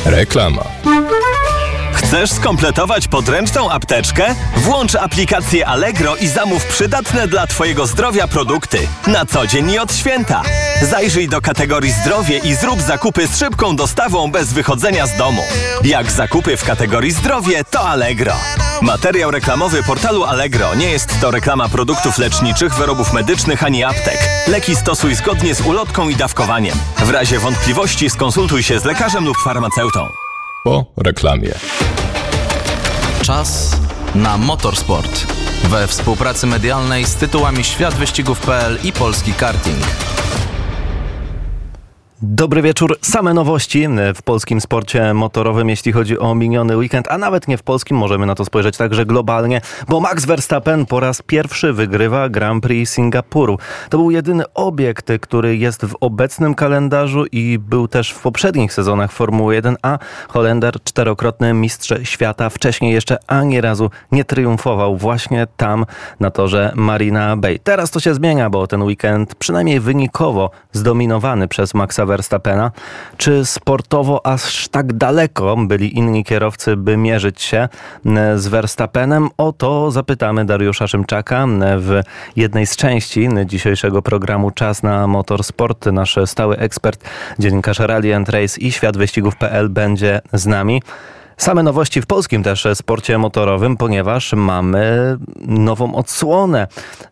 Reklama. Chcesz skompletować podręczną apteczkę? Włącz aplikację Allegro i zamów przydatne dla Twojego zdrowia produkty. Na co dzień i od święta. Zajrzyj do kategorii zdrowie i zrób zakupy z szybką dostawą bez wychodzenia z domu. Jak zakupy w kategorii zdrowie, to Allegro. Materiał reklamowy portalu Allegro. Nie jest to reklama produktów leczniczych, wyrobów medycznych ani aptek. Leki stosuj zgodnie z ulotką i dawkowaniem. W razie wątpliwości skonsultuj się z lekarzem lub farmaceutą. Po reklamie. Czas na motorsport. We współpracy medialnej z tytułami Światwyścigów.pl i Polski Karting. Dobry wieczór. Same nowości w polskim sporcie motorowym, jeśli chodzi o miniony weekend, a nawet nie w polskim, możemy na to spojrzeć także globalnie, bo Max Verstappen po raz pierwszy wygrywa Grand Prix Singapuru. To był jedyny obiekt, który jest w obecnym kalendarzu i był też w poprzednich sezonach Formuły 1, a Holender, czterokrotny mistrz świata, wcześniej jeszcze ani razu nie triumfował właśnie tam na torze Marina Bay. Teraz to się zmienia, bo ten weekend przynajmniej wynikowo zdominowany przez Maxa Verstappena. Czy sportowo aż tak daleko byli inni kierowcy, by mierzyć się z Verstappenem? O to zapytamy Dariusza Szymczaka w jednej z części dzisiejszego programu Czas na Motorsport. Nasz stały ekspert, dziennikarz Rally and Race i Światwyścigów.pl będzie z nami. Same nowości w polskim też sporcie motorowym, ponieważ mamy nową odsłonę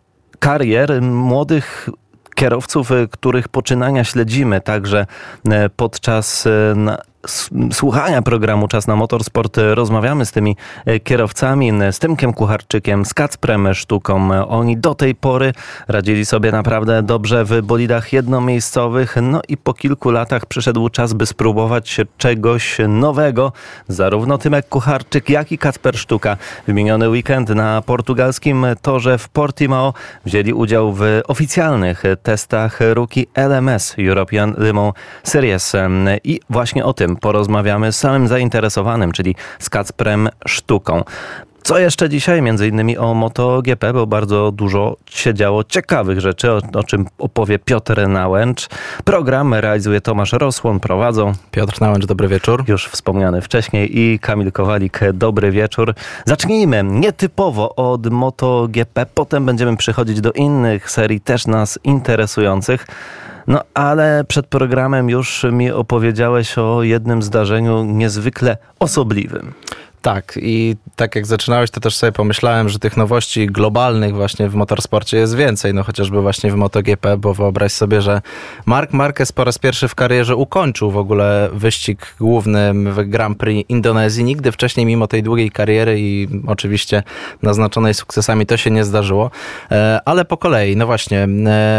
karier młodych kierowców, których poczynania śledzimy także podczas słuchania programu Czas na Motorsport. Rozmawiamy z tymi kierowcami, z Tymkiem Kucharczykiem, z Kacprem Sztuką. Oni do tej pory radzili sobie naprawdę dobrze w bolidach jednomiejscowych. No i po kilku latach przyszedł czas, by spróbować czegoś nowego. Zarówno Tymek Kucharczyk, jak i Kacper Sztuka w miniony weekend na portugalskim torze w Portimao wzięli udział w oficjalnych testach Rookie LMS European Le Mans Series. I właśnie o tym porozmawiamy z samym zainteresowanym, czyli z Kacprem Sztuką. Co jeszcze dzisiaj? Między innymi o MotoGP, bo bardzo dużo się działo ciekawych rzeczy, o czym opowie Piotr Nałęcz. Program realizuje Tomasz Rosłon, prowadzą Piotr Nałęcz, dobry wieczór. Już wspomniany wcześniej i Kamil Kowalik, dobry wieczór. Zacznijmy nietypowo od MotoGP, potem będziemy przechodzić do innych serii też nas interesujących. No ale przed programem już mi opowiedziałeś o jednym zdarzeniu niezwykle osobliwym. Tak, i tak jak zaczynałeś, to też sobie pomyślałem, że tych nowości globalnych właśnie w motorsporcie jest więcej, no chociażby właśnie w MotoGP, bo wyobraź sobie, że Marc Marquez po raz pierwszy w karierze ukończył w ogóle wyścig główny w Grand Prix Indonezji. Nigdy wcześniej, mimo tej długiej kariery i oczywiście naznaczonej sukcesami, to się nie zdarzyło. Ale po kolei, no właśnie,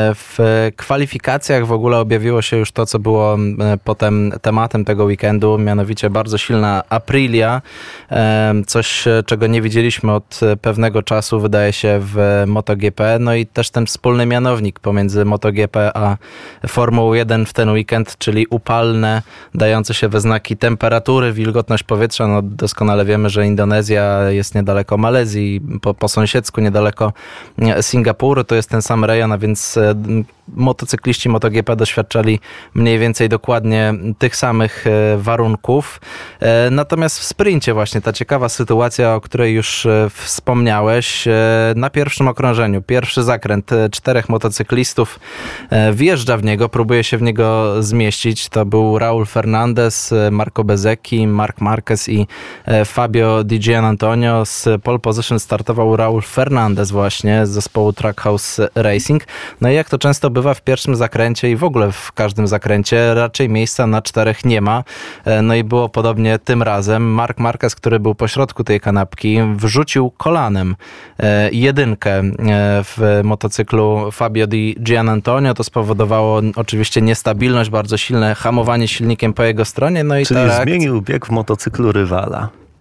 w kwalifikacjach w ogóle objawiło się już to, co było potem tematem tego weekendu, mianowicie bardzo silna Aprilia, coś, czego nie widzieliśmy od pewnego czasu, wydaje się, w MotoGP. No i też ten wspólny mianownik pomiędzy MotoGP a Formułą 1 w ten weekend, czyli upalne, dające się we znaki temperatury, wilgotność powietrza. No doskonale wiemy, że Indonezja jest niedaleko Malezji, po sąsiedzku niedaleko Singapuru. To jest ten sam rejon, a więc motocykliści MotoGP doświadczali mniej więcej dokładnie tych samych warunków. Natomiast w sprincie właśnie ta ciekawa sytuacja, o której już wspomniałeś, na pierwszym okrążeniu, pierwszy zakręt, 4 motocyklistów wjeżdża w niego, próbuje się w niego zmieścić. To był Raul Fernandez, Marco Bezzecchi, Marc Marquez i Fabio Di Giannantonio. Z pole position startował Raul Fernandez właśnie z zespołu Trackhouse Racing. No i jak to często bywa w pierwszym zakręcie i w ogóle w każdym zakręcie, raczej miejsca na 4 nie ma. No i było podobnie tym razem. Marc Marquez, który był pośrodku tej kanapki, wrzucił kolanem jedynkę w motocyklu Fabio Di Giannantonio. To spowodowało oczywiście niestabilność, bardzo silne hamowanie silnikiem po jego stronie. No i czyli zmienił bieg w motocyklu rywala.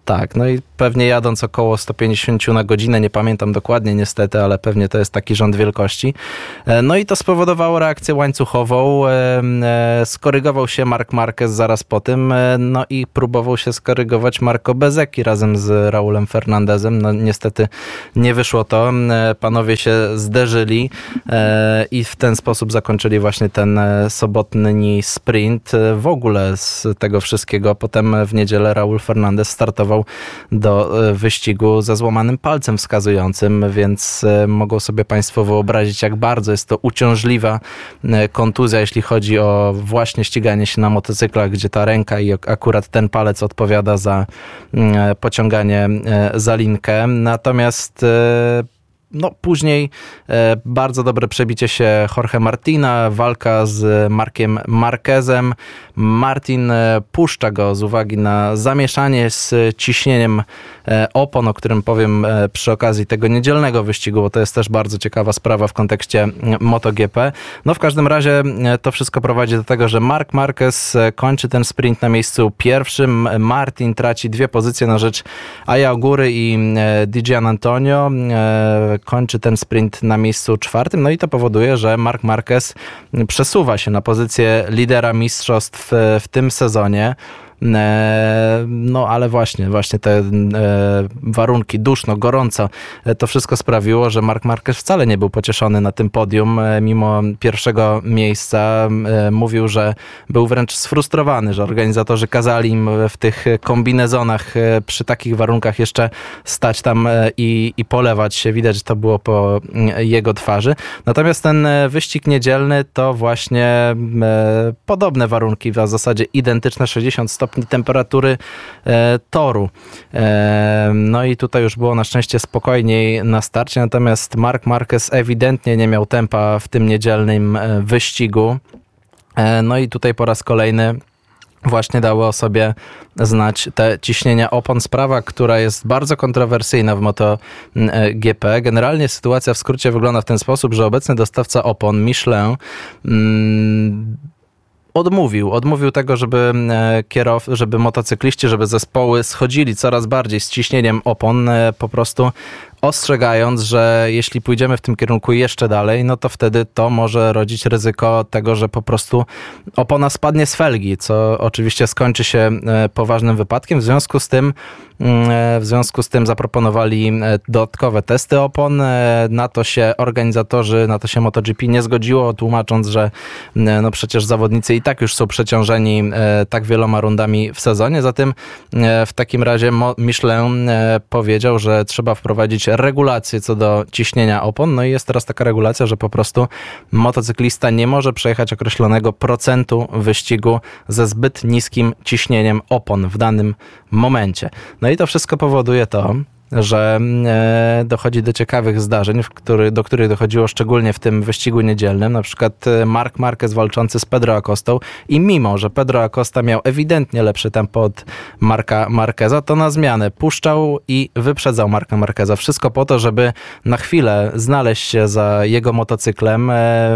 Tak, no i pewnie jadąc około 150 na godzinę, nie pamiętam dokładnie niestety, ale pewnie to jest taki rząd wielkości. No i to spowodowało reakcję łańcuchową. Skorygował się Marc Marquez zaraz po tym, no i próbował się skorygować Marco Bezzecchi razem z Raulem Fernandezem. No niestety nie wyszło to. Panowie się zderzyli i w ten sposób zakończyli właśnie ten sobotni sprint. W ogóle z tego wszystkiego potem w niedzielę Raul Fernandez startował do wyścigu ze złamanym palcem wskazującym, więc mogą sobie Państwo wyobrazić, jak bardzo jest to uciążliwa kontuzja, jeśli chodzi o właśnie ściganie się na motocyklach, gdzie ta ręka i akurat ten palec odpowiada za pociąganie za linkę. Natomiast no, później bardzo dobre przebicie się Jorge Martina, walka z Markiem Marquezem. Martin puszcza go z uwagi na zamieszanie z ciśnieniem opon, o którym powiem przy okazji tego niedzielnego wyścigu, bo to jest też bardzo ciekawa sprawa w kontekście MotoGP. No w każdym razie to wszystko prowadzi do tego, że Marc Marquez kończy ten sprint na miejscu pierwszym. Martin traci 2 pozycje na rzecz Aya Ogury i Di Giannantonio. Kończy ten sprint na miejscu 4. No i to powoduje, że Marc Marquez przesuwa się na pozycję lidera mistrzostw w tym sezonie. No ale właśnie te warunki, duszno, gorąco, to wszystko sprawiło, że Marc Marquez wcale nie był pocieszony na tym podium, mimo pierwszego miejsca. Mówił, że był wręcz sfrustrowany, że organizatorzy kazali im w tych kombinezonach przy takich warunkach jeszcze stać tam i polewać się. Widać, że to było po jego twarzy. Natomiast ten wyścig niedzielny to właśnie podobne warunki, w zasadzie identyczne, 60 stopni temperatury toru. No i tutaj już było na szczęście spokojniej na starcie, natomiast Marc Marquez ewidentnie nie miał tempa w tym niedzielnym wyścigu. No i tutaj po raz kolejny właśnie dały o sobie znać te ciśnienia opon. Sprawa, która jest bardzo kontrowersyjna w MotoGP. Generalnie sytuacja w skrócie wygląda w ten sposób, że obecny dostawca opon Michelin odmówił tego, żeby motocykliści, żeby zespoły schodzili coraz bardziej z ciśnieniem opon, po prostu ostrzegając, że jeśli pójdziemy w tym kierunku jeszcze dalej, no to wtedy to może rodzić ryzyko tego, że po prostu opona spadnie z felgi, co oczywiście skończy się poważnym wypadkiem. W związku z tym zaproponowali dodatkowe testy opon. Na to się MotoGP nie zgodziło, tłumacząc, że no przecież zawodnicy i tak już są przeciążeni tak wieloma rundami w sezonie. Zatem w takim razie Michelin powiedział, że trzeba wprowadzić regulacje co do ciśnienia opon. No i jest teraz taka regulacja, że po prostu motocyklista nie może przejechać określonego procentu wyścigu ze zbyt niskim ciśnieniem opon w danym momencie. No i to wszystko powoduje to, że dochodzi do ciekawych zdarzeń, do których dochodziło szczególnie w tym wyścigu niedzielnym. Na przykład Marc Marquez walczący z Pedro Acostą i mimo, że Pedro Acosta miał ewidentnie lepszy tempo od Marca Marqueza, to na zmianę puszczał i wyprzedzał Marca Marqueza. Wszystko po to, żeby na chwilę znaleźć się za jego motocyklem,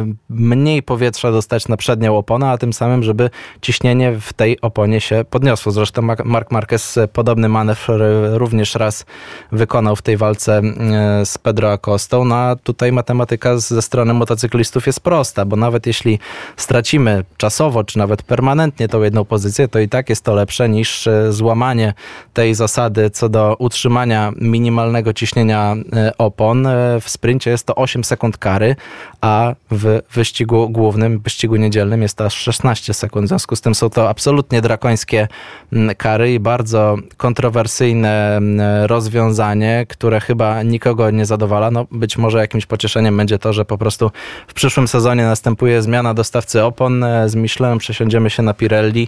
mniej powietrza dostać na przednią oponę, a tym samym, żeby ciśnienie w tej oponie się podniosło. Zresztą Marc Marquez podobny manewr również raz wykonał w tej walce z Pedro Acostą. No a tutaj matematyka ze strony motocyklistów jest prosta, bo nawet jeśli stracimy czasowo, czy nawet permanentnie tą jedną pozycję, to i tak jest to lepsze niż złamanie tej zasady co do utrzymania minimalnego ciśnienia opon. W sprincie jest to 8 sekund kary, a w wyścigu głównym, wyścigu niedzielnym jest to aż 16 sekund. W związku z tym są to absolutnie drakońskie kary i bardzo kontrowersyjne rozwiązanie, które chyba nikogo nie zadowala. No, być może jakimś pocieszeniem będzie to, że po prostu w przyszłym sezonie następuje zmiana dostawcy opon. Z Michelin przesiądziemy się na Pirelli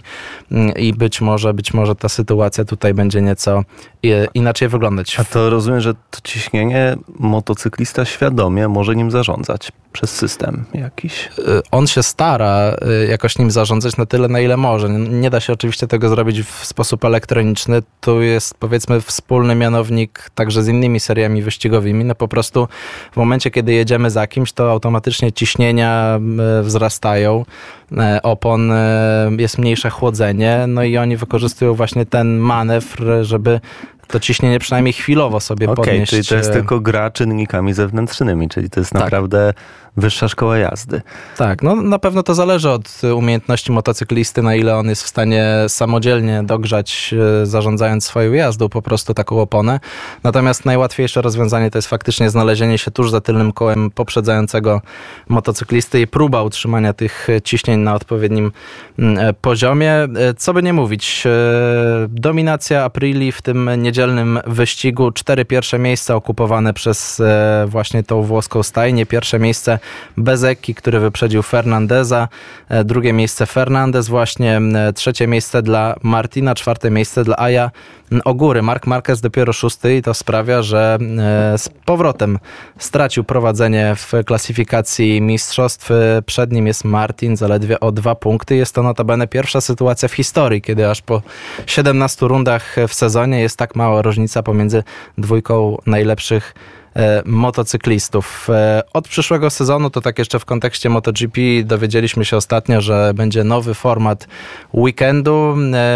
i być może ta sytuacja tutaj będzie nieco inaczej wyglądać. A to rozumiem, że to ciśnienie motocyklista świadomie może nim zarządzać przez system jakiś? On się stara jakoś nim zarządzać na tyle, na ile może. Nie da się oczywiście tego zrobić w sposób elektroniczny. Tu jest, powiedzmy, wspólny mianownik także z innymi seriami wyścigowymi. No po prostu w momencie, kiedy jedziemy za kimś, to automatycznie ciśnienia wzrastają, opon, jest mniejsze chłodzenie, no i oni wykorzystują właśnie ten manewr, żeby to ciśnienie przynajmniej chwilowo sobie podnieść. Czyli to jest tylko gra czynnikami zewnętrznymi, czyli to jest naprawdę wyższa szkoła jazdy. Tak, no na pewno to zależy od umiejętności motocyklisty, na ile on jest w stanie samodzielnie dogrzać, zarządzając swoją jazdą po prostu taką oponę. Natomiast najłatwiejsze rozwiązanie to jest faktycznie znalezienie się tuż za tylnym kołem poprzedzającego motocyklisty i próba utrzymania tych ciśnień na odpowiednim poziomie. Co by nie mówić, dominacja Aprili w tym niedzielnym wyścigu. 4 pierwsze miejsca okupowane przez właśnie tą włoską stajnię. Pierwsze miejsce Bezecchi, który wyprzedził Fernandeza. Drugie miejsce Fernandez właśnie. Trzecie miejsce dla Martina. Czwarte miejsce dla Aja Ogóry. Marc Marquez dopiero 6. i to sprawia, że z powrotem stracił prowadzenie w klasyfikacji mistrzostw. Przed nim jest Martin zaledwie o 2 punkty. Jest to notabene pierwsza sytuacja w historii, kiedy aż po 17 rundach w sezonie jest tak mała różnica pomiędzy dwójką najlepszych motocyklistów. Od przyszłego sezonu, to tak jeszcze w kontekście MotoGP, dowiedzieliśmy się ostatnio, że będzie nowy format weekendu.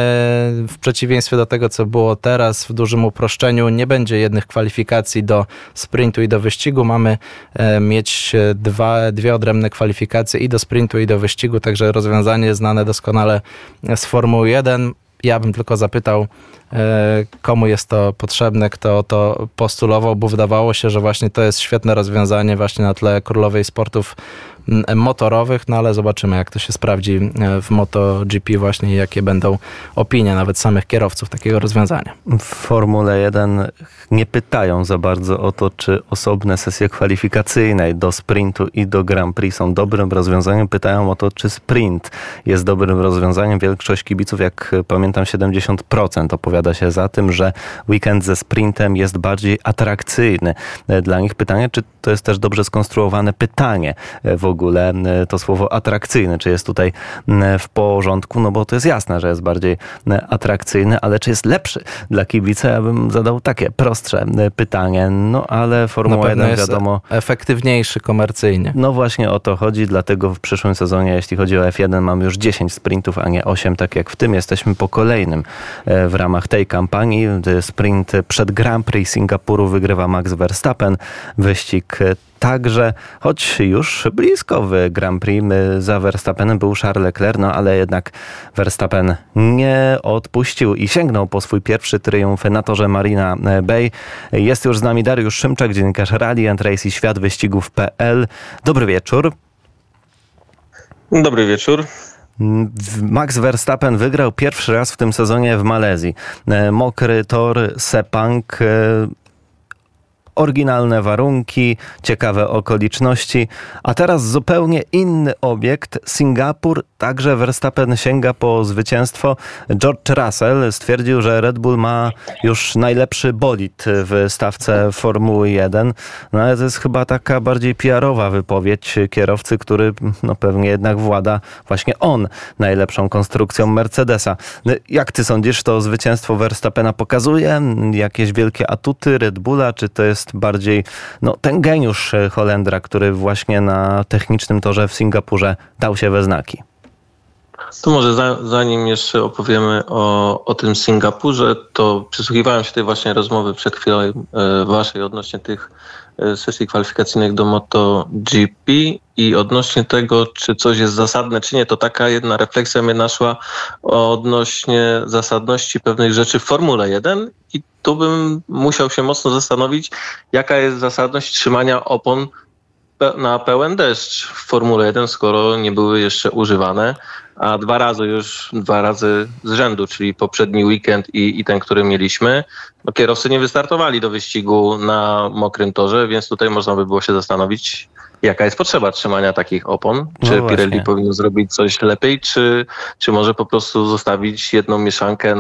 W przeciwieństwie do tego, co było teraz, w dużym uproszczeniu, nie będzie jednych kwalifikacji do sprintu i do wyścigu. Mamy mieć dwie odrębne kwalifikacje i do sprintu, i do wyścigu, także rozwiązanie znane doskonale z Formuły 1. Ja bym tylko zapytał, komu jest to potrzebne, kto to postulował, bo wydawało się, że właśnie to jest świetne rozwiązanie właśnie na tle królowej sportów motorowych, no ale zobaczymy, jak to się sprawdzi w MotoGP właśnie i jakie będą opinie nawet samych kierowców takiego rozwiązania. W Formule 1 nie pytają za bardzo o to, czy osobne sesje kwalifikacyjne do sprintu i do Grand Prix są dobrym rozwiązaniem. Pytają o to, czy sprint jest dobrym rozwiązaniem. Większość kibiców, jak pamiętam, 70% opowiada się za tym, że weekend ze sprintem jest bardziej atrakcyjny. Dla nich pytanie, czy to jest też dobrze skonstruowane pytanie w ogóle, to słowo atrakcyjny, czy jest tutaj w porządku, no bo to jest jasne, że jest bardziej atrakcyjny, ale czy jest lepszy dla kibica? Ja bym zadał takie prostsze pytanie, no ale Formuła 1 wiadomo... efektywniejszy komercyjnie. No właśnie o to chodzi, dlatego w przyszłym sezonie, jeśli chodzi o F1, mamy już 10 sprintów, a nie 8, tak jak w tym. Jesteśmy po kolejnym w ramach tej kampanii. Sprint przed Grand Prix Singapuru wygrywa Max Verstappen. Wyścig także, choć już blisko w Grand Prix za Verstappenem był Charles Leclerc, no ale jednak Verstappen nie odpuścił i sięgnął po swój pierwszy triumf na torze Marina Bay. Jest już z nami Dariusz Szymczak, dziennikarz Rally and Race i Świat Wyścigów.pl. Dobry wieczór. Dobry wieczór. Max Verstappen wygrał pierwszy raz w tym sezonie w Malezji. Mokry tor, Sepang, oryginalne warunki, ciekawe okoliczności, a teraz zupełnie inny obiekt, Singapur, także Verstappen sięga po zwycięstwo. George Russell stwierdził, że Red Bull ma już najlepszy bolid w stawce Formuły 1, no ale to jest chyba taka bardziej PR-owa wypowiedź kierowcy, który no pewnie jednak włada właśnie on najlepszą konstrukcją Mercedesa. Jak ty sądzisz, to zwycięstwo Verstappena pokazuje jakieś wielkie atuty Red Bulla, czy to jest bardziej ten geniusz Holendra, który właśnie na technicznym torze w Singapurze dał się we znaki? To może zanim jeszcze opowiemy o tym Singapurze, to przysłuchiwałem się tej właśnie rozmowy przed chwilą waszej odnośnie tych sesji kwalifikacyjnych do MotoGP i odnośnie tego, czy coś jest zasadne, czy nie, to taka jedna refleksja mnie naszła odnośnie zasadności pewnych rzeczy w Formule 1 i tu bym musiał się mocno zastanowić, jaka jest zasadność trzymania opon na pełen deszcz w Formule 1, skoro nie były jeszcze używane, a dwa razy z rzędu, czyli poprzedni weekend i ten, który mieliśmy, kierowcy nie wystartowali do wyścigu na mokrym torze, więc tutaj można by było się zastanowić, jaka jest potrzeba trzymania takich opon. Czy Pirelli powinno zrobić coś lepiej, czy może po prostu zostawić jedną mieszankę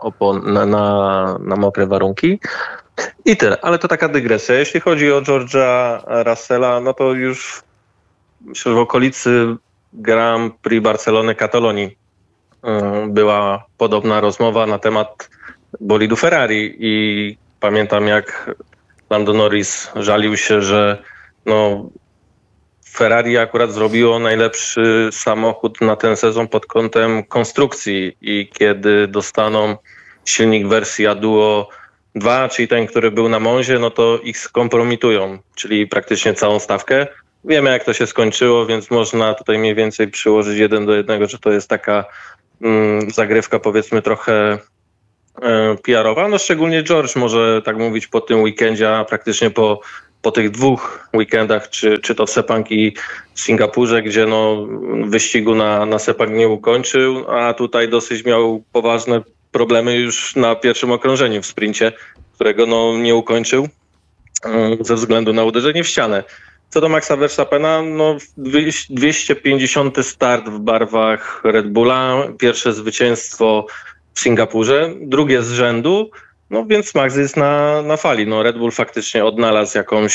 na mokre warunki. I tyle, ale to taka dygresja. Jeśli chodzi o George'a Russella, no to już myślę, że w okolicy Grand Prix Barcelony, Katalonii była podobna rozmowa na temat bolidu Ferrari i pamiętam, jak Lando Norris żalił się, że Ferrari akurat zrobiło najlepszy samochód na ten sezon pod kątem konstrukcji i kiedy dostaną silnik wersji A-Duo 2, czyli ten, który był na Monzie, no to ich skompromitują, czyli praktycznie całą stawkę. Wiemy, jak to się skończyło, więc można tutaj mniej więcej przyłożyć 1:1, że to jest taka zagrywka, powiedzmy, trochę PR-owa. No szczególnie George może tak mówić po tym weekendzie, a praktycznie po tych 2 weekendach, czy to w Sepang i w Singapurze, gdzie no wyścigu na Sepang nie ukończył, a tutaj dosyć miał poważne problemy już na pierwszym okrążeniu w sprincie, którego no nie ukończył ze względu na uderzenie w ścianę. Co do Maxa Verstappena, no 250 start w barwach Red Bulla, pierwsze zwycięstwo w Singapurze, drugie z rzędu, no więc Max jest na fali. No Red Bull faktycznie odnalazł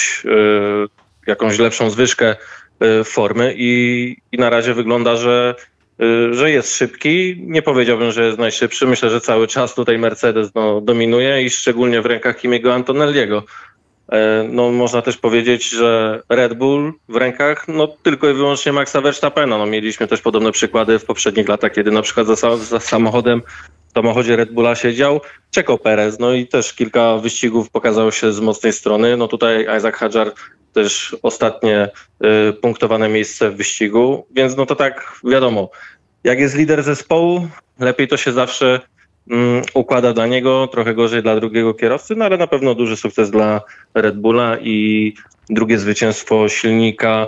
jakąś lepszą zwyżkę formy i na razie wygląda, że jest szybki. Nie powiedziałbym, że jest najszybszy. Myślę, że cały czas tutaj Mercedes dominuje i szczególnie w rękach Kimiego Antonelliego. No, można też powiedzieć, że Red Bull w rękach tylko i wyłącznie Maxa Verstappena. No, mieliśmy też podobne przykłady w poprzednich latach, kiedy na przykład za samochodem w samochodzie Red Bulla siedział Checo Perez. No i też kilka wyścigów pokazało się z mocnej strony. No tutaj Isaac Hadjar też ostatnie punktowane miejsce w wyścigu, więc no to tak wiadomo, jak jest lider zespołu, lepiej to się zawsze układa dla niego, trochę gorzej dla drugiego kierowcy, no ale na pewno duży sukces dla Red Bulla i drugie zwycięstwo silnika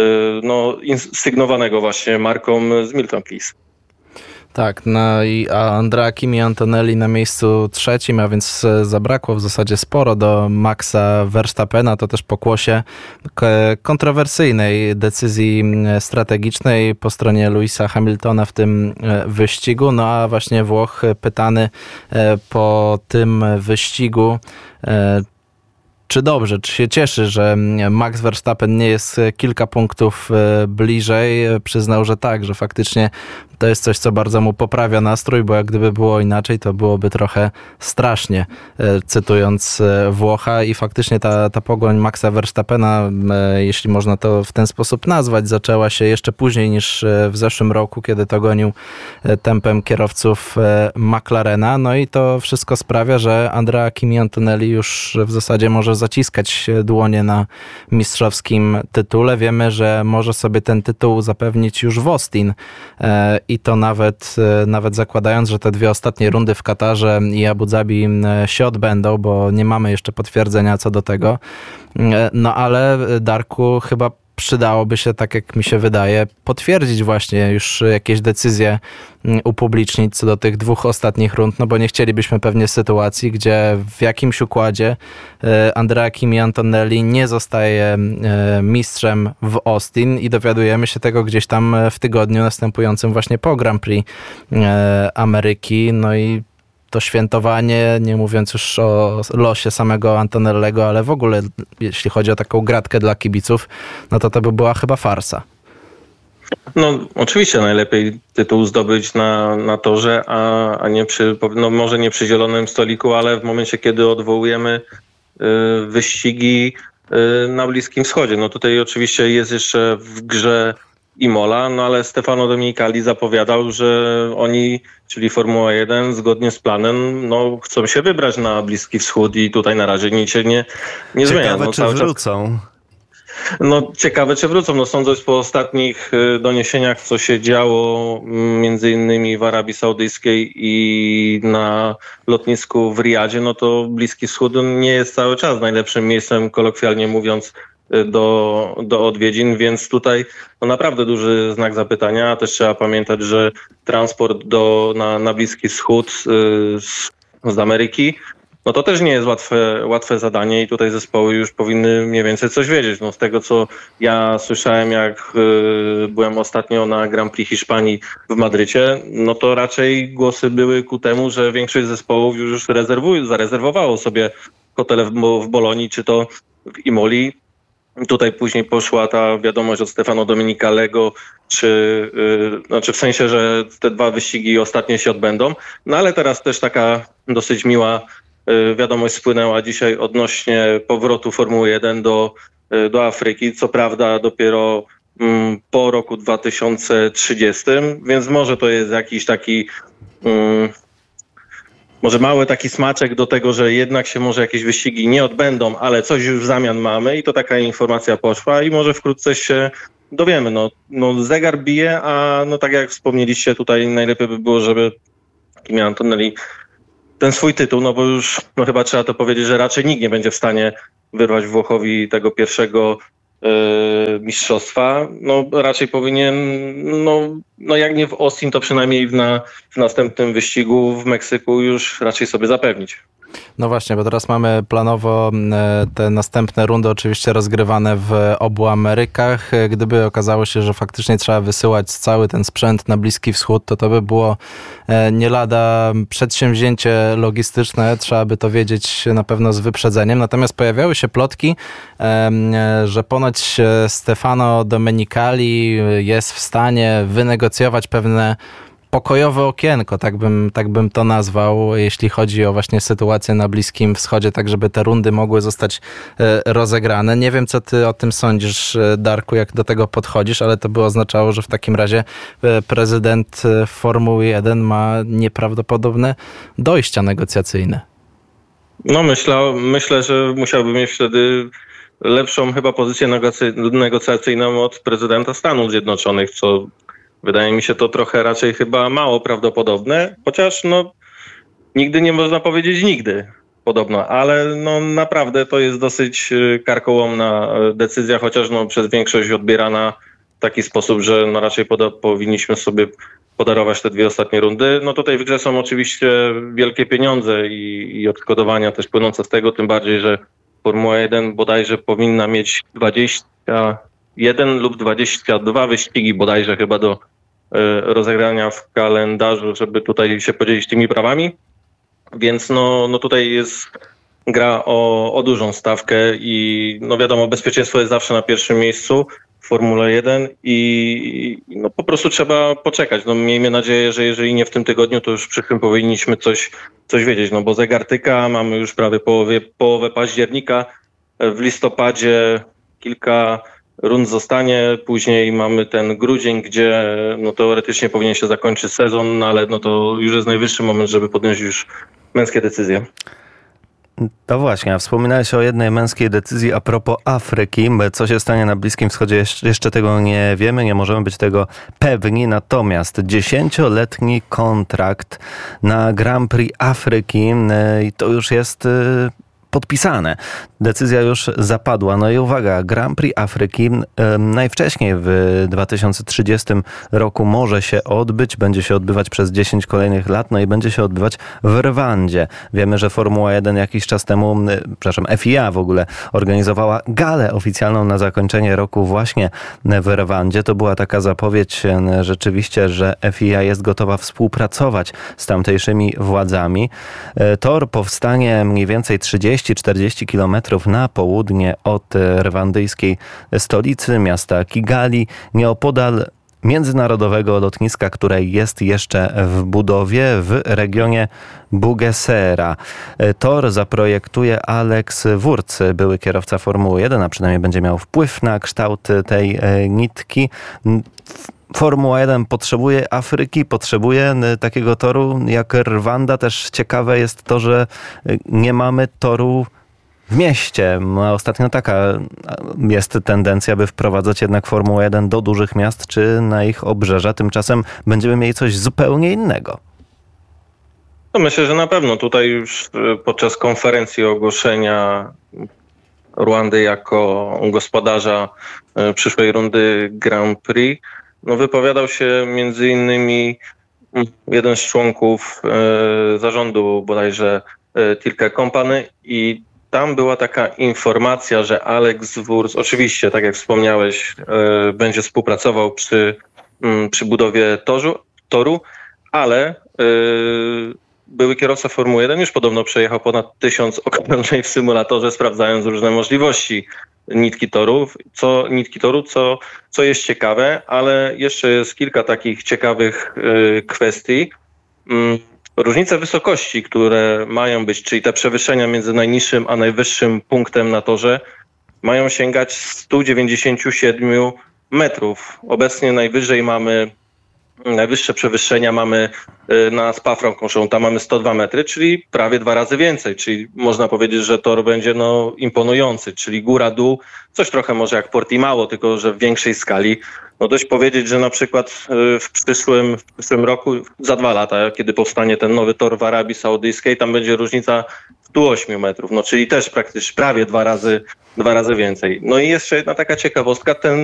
sygnowanego właśnie marką z Milton Keynes. Tak, a Andrea Kimi Antonelli na miejscu 3, a więc zabrakło w zasadzie sporo do Maxa Verstappena, to też pokłosie kontrowersyjnej decyzji strategicznej po stronie Lewisa Hamiltona w tym wyścigu. No a właśnie Włoch pytany po tym wyścigu, czy dobrze, czy się cieszy, że Max Verstappen nie jest kilka punktów bliżej. Przyznał, że tak, że faktycznie to jest coś, co bardzo mu poprawia nastrój, bo jak gdyby było inaczej, to byłoby trochę strasznie, cytując Włocha. I faktycznie ta pogoń Maxa Verstappena, jeśli można to w ten sposób nazwać, zaczęła się jeszcze później niż w zeszłym roku, kiedy to gonił tempem kierowców McLarena. No i to wszystko sprawia, że Andrea Kimi Antonelli już w zasadzie może zaciskać dłonie na mistrzowskim tytule. Wiemy, że może sobie ten tytuł zapewnić już w Austin i to nawet zakładając, że te 2 ostatnie rundy w Katarze i Abu Dhabi się odbędą, bo nie mamy jeszcze potwierdzenia co do tego. No ale Darku, chyba przydałoby się, tak jak mi się wydaje, potwierdzić właśnie już jakieś decyzje, upublicznić co do tych 2 ostatnich rund, no bo nie chcielibyśmy pewnie sytuacji, gdzie w jakimś układzie Andrea Kimi Antonelli nie zostaje mistrzem w Austin i dowiadujemy się tego gdzieś tam w tygodniu następującym właśnie po Grand Prix Ameryki. No i to świętowanie, nie mówiąc już o losie samego Antonellego, ale w ogóle jeśli chodzi o taką gratkę dla kibiców, no to by była chyba farsa. No oczywiście najlepiej tytuł zdobyć na torze, a nie może nie przy zielonym stoliku, ale w momencie, kiedy odwołujemy wyścigi na Bliskim Wschodzie. No tutaj oczywiście jest jeszcze w grze Imola, no ale Stefano Domenicali zapowiadał, że oni, czyli Formuła 1, zgodnie z planem, chcą się wybrać na Bliski Wschód i tutaj na razie nic się nie zmienia. Ciekawe, czy wrócą. Ciekawe, czy wrócą. Sądząc po ostatnich doniesieniach, co się działo między innymi w Arabii Saudyjskiej i na lotnisku w Riyadzie, to Bliski Wschód nie jest cały czas najlepszym miejscem, kolokwialnie mówiąc, do odwiedzin, więc tutaj naprawdę duży znak zapytania. Też trzeba pamiętać, że transport na Bliski Wschód z Ameryki, to też nie jest łatwe zadanie i tutaj zespoły już powinny mniej więcej coś wiedzieć. Z tego, co ja słyszałem, jak byłem ostatnio na Grand Prix Hiszpanii w Madrycie, to raczej głosy były ku temu, że większość zespołów już zarezerwowało sobie hotele w Bolonii, czy to w Imoli. Tutaj później poszła ta wiadomość od Stefano Domenicalego, w sensie, że te 2 wyścigi ostatnie się odbędą. Ale teraz też taka dosyć miła wiadomość spłynęła dzisiaj odnośnie powrotu Formuły 1 do Afryki. Co prawda dopiero po roku 2030, więc może to jest jakiś taki może mały taki smaczek do tego, że jednak się może jakieś wyścigi nie odbędą, ale coś już w zamian mamy i to taka informacja poszła i może wkrótce się dowiemy. No zegar bije, a no tak jak wspomnieliście, tutaj najlepiej by było, żeby Kimi Antonelli ten swój tytuł, no bo już chyba trzeba to powiedzieć, że raczej nikt nie będzie w stanie wyrwać Włochowi tego pierwszego mistrzostwa. No raczej powinien, no jak nie w Austin, to przynajmniej w następnym wyścigu w Meksyku już raczej sobie zapewnić. No właśnie, bo teraz mamy planowo te następne rundy oczywiście rozgrywane w obu Amerykach. Gdyby okazało się, że faktycznie trzeba wysyłać cały ten sprzęt na Bliski Wschód, to by było nie lada przedsięwzięcie logistyczne. Trzeba by to wiedzieć na pewno z wyprzedzeniem. Natomiast pojawiały się plotki, że ponoć Stefano Domenicali jest w stanie wynegocjować pewne pokojowe okienko, tak bym to nazwał, jeśli chodzi o właśnie sytuację na Bliskim Wschodzie, tak żeby te rundy mogły zostać rozegrane. Nie wiem, co ty o tym sądzisz, Darku, jak do tego podchodzisz, ale to by oznaczało, że w takim razie prezydent Formuły 1 ma nieprawdopodobne dojścia negocjacyjne. No myślę, że musiałby mieć wtedy lepszą chyba pozycję negocjacyjną od prezydenta Stanów Zjednoczonych, co wydaje mi się to trochę raczej chyba mało prawdopodobne, chociaż no nigdy nie można powiedzieć nigdy podobno, ale no naprawdę to jest dosyć karkołomna decyzja, chociaż no przez większość odbierana w taki sposób, że no raczej powinniśmy sobie podarować te dwie ostatnie rundy. No tutaj w grze są oczywiście wielkie pieniądze i odszkodowania też płynące z tego, tym bardziej, że Formuła 1 bodajże powinna mieć 21 lub 22 wyścigi bodajże chyba do rozegrania w kalendarzu, żeby tutaj się podzielić tymi prawami. Więc no tutaj jest gra o dużą stawkę i no wiadomo, bezpieczeństwo jest zawsze na pierwszym miejscu w Formule 1 i no po prostu trzeba poczekać. No miejmy nadzieję, że jeżeli nie w tym tygodniu, to już w przyszłym powinniśmy coś wiedzieć, no bo zegar tyka, mamy już prawie połowę października, w listopadzie kilka rund zostanie, później mamy ten grudzień, gdzie no teoretycznie powinien się zakończyć sezon, no ale no to już jest najwyższy moment, żeby podjąć już męskie decyzje. To właśnie, a wspominałeś o jednej męskiej decyzji a propos Afryki. Co się stanie na Bliskim Wschodzie, jeszcze tego nie wiemy, nie możemy być tego pewni. Natomiast 10-letni kontrakt na Grand Prix Afryki i to już jest podpisane. Decyzja już zapadła. No i uwaga, Grand Prix Afryki najwcześniej w 2030 roku może się odbyć, będzie się odbywać przez 10 kolejnych lat, no i będzie się odbywać w Rwandzie. Wiemy, że Formuła 1 jakiś czas temu, FIA w ogóle organizowała galę oficjalną na zakończenie roku właśnie w Rwandzie. To była taka zapowiedź rzeczywiście, że FIA jest gotowa współpracować z tamtejszymi władzami. Tor powstanie mniej więcej 30-40 kilometrów na południe od rwandyjskiej stolicy, miasta Kigali, nieopodal międzynarodowego lotniska, które jest jeszcze w budowie w regionie Bugesera. Tor zaprojektuje Alex Wurz, były kierowca Formuły 1, a przynajmniej będzie miał wpływ na kształt tej nitki. Formuła 1 potrzebuje Afryki, potrzebuje takiego toru jak Rwanda. Też ciekawe jest to, że nie mamy toru w mieście. No, ostatnio taka jest tendencja, by wprowadzać jednak Formułę 1 do dużych miast czy na ich obrzeża. Tymczasem będziemy mieli coś zupełnie innego. No myślę, że na pewno tutaj już podczas konferencji ogłoszenia Rwandy jako gospodarza przyszłej rundy Grand Prix no wypowiadał się między innymi jeden z członków zarządu bodajże Tilke Company i tam była taka informacja, że Alex Wurz, oczywiście, tak jak wspomniałeś, będzie współpracował przy budowie toru, ale były kierowca Formuły 1 już podobno przejechał ponad 1000 okrążeń w symulatorze, sprawdzając różne możliwości nitki toru, co jest ciekawe, ale jeszcze jest kilka takich ciekawych kwestii. Różnice wysokości, które mają być, czyli te przewyższenia między najniższym a najwyższym punktem na torze, mają sięgać 197 metrów. Obecnie najwyżej mamy Najwyższe przewyższenia mamy na Spa-Francorchamps, tam mamy 102 metry, czyli prawie 2 razy więcej, czyli można powiedzieć, że tor będzie imponujący, czyli góra-dół, coś trochę może jak Portimao, tylko że w większej skali. No dość powiedzieć, że na przykład w przyszłym roku, za 2 lata, kiedy powstanie ten nowy tor w Arabii Saudyjskiej, tam będzie różnica 108 metrów, no czyli też praktycznie prawie 2 razy więcej. No i jeszcze jedna taka ciekawostka, ten